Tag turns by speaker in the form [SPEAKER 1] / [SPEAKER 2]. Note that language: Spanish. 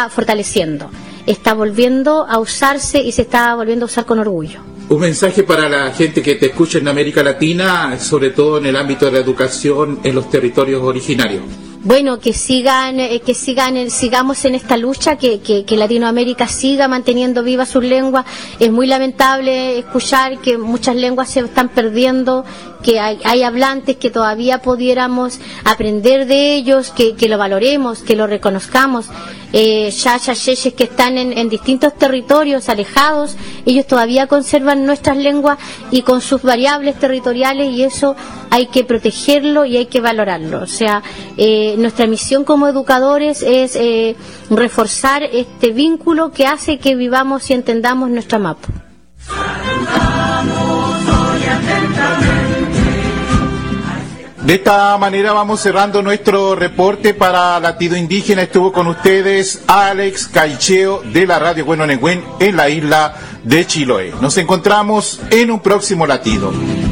[SPEAKER 1] está fortaleciendo, está volviendo a usarse y se está volviendo a usar con orgullo.
[SPEAKER 2] Un mensaje para la gente que te escucha en América Latina, sobre todo en el ámbito de la educación en los territorios originarios.
[SPEAKER 1] Bueno, sigamos en esta lucha, que Latinoamérica siga manteniendo viva sus lenguas. Es muy lamentable escuchar que muchas lenguas se están perdiendo, que hay hablantes que todavía pudiéramos aprender de ellos, que lo valoremos, que lo reconozcamos. Yeyes que están en distintos territorios alejados, ellos todavía conservan nuestras lenguas y con sus variables territoriales, y eso hay que protegerlo y hay que valorarlo. O sea, nuestra misión como educadores es reforzar este vínculo que hace que vivamos y entendamos nuestra MAPU.
[SPEAKER 2] De esta manera vamos cerrando nuestro reporte para Latido Indígena. Estuvo con ustedes Alex Caicheo de la Radio Bueno Negüen en la isla de Chiloé. Nos encontramos en un próximo Latido.